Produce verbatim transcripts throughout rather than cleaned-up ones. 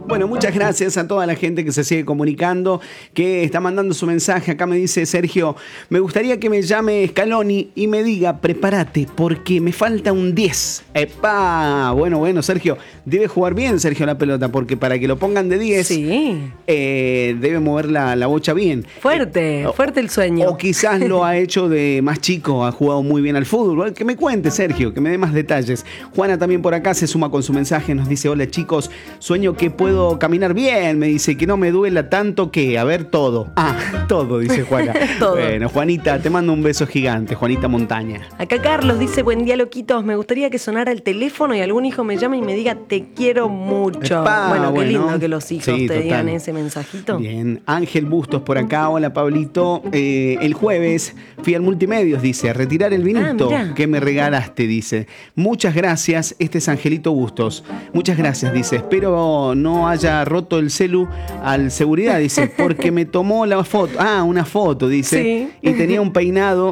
Bueno, muchas gracias a toda la gente que se sigue comunicando, que está mandando su mensaje. Acá me dice Sergio, me gustaría que me llame Scaloni y me diga, prepárate, porque me falta un diez. ¡Epa! Bueno, bueno, Sergio, debe jugar bien Sergio la pelota, porque para que lo pongan de diez, sí. eh, debe mover la, la bocha bien. Fuerte, eh, fuerte el sueño. O quizás lo ha hecho de más chico, ha jugado muy bien al fútbol. Que me cuente, Sergio, que me dé más detalles. Juana también por acá se suma con su mensaje, nos dice, hola chicos, sueño que puedo caminar bien, me dice, que no me duela tanto que, a ver, todo. Ah, todo, dice Juana. Todo. Bueno, Juanita, te mando un beso gigante, Juanita Montaña. Acá Carlos dice, buen día loquitos, me gustaría que sonara el teléfono y algún hijo me llame y me diga, te quiero mucho. Epá, bueno, qué bueno. lindo que los hijos Sí, te total. digan ese mensajito. Bien, Ángel Bustos por acá, hola Pablito. Eh, el jueves fui al Multimedios, dice, a retirar el vinito Ah, que me regalaste, dice. Muchas gracias, este es Angelito Bustos. Muchas gracias, dice, espero no haya roto el celu al seguridad, dice, porque me tomó la foto, ah, una foto, dice, Sí. y tenía un peinado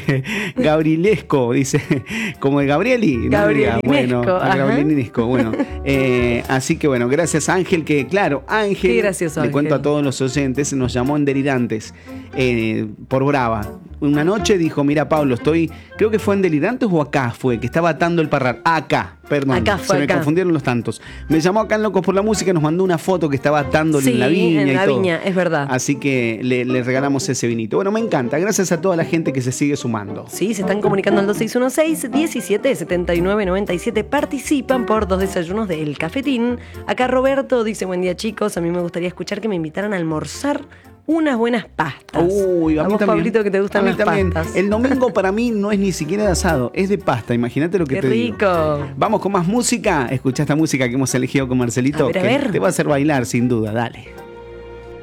gabrielesco, dice, como de Gabrieli. No Gabrielinesco, bueno, ajá. Gabrielinesco, bueno. Eh, así que bueno, gracias Ángel, que claro, Ángel, Qué gracioso, le Ángel. cuento a todos los oyentes, nos llamó en Delirantes, eh, por brava. Una noche dijo, mira Pablo, estoy, creo que fue en Delirantes o acá fue, que estaba atando el parral. Acá, perdón, Acá fue, se me acá. confundieron los tantos. Me llamó acá en Locos por la Música, nos mandó una foto que estaba atándole Sí, en la viña en y la todo. viña, es verdad. Así que le, le regalamos ese vinito. Bueno, me encanta, gracias a toda la gente que se sigue sumando. Sí, se están comunicando al dos seis uno seis, diecisiete setenta y nueve noventa y siete. Participan por dos desayunos de El Cafetín. Acá Roberto dice, buen día chicos, a mí me gustaría escuchar que me invitaran a almorzar unas buenas pastas. Uy, a mí vos, también. Pablito, que te gustan a mí las también. pastas. El domingo para mí no es ni siquiera de asado, es de pasta. Imagínate lo que Qué te rico. digo. Vamos con más música. Escucha esta música que hemos elegido con Marcelito, A ver, a que ver. te va a hacer bailar sin duda. Dale.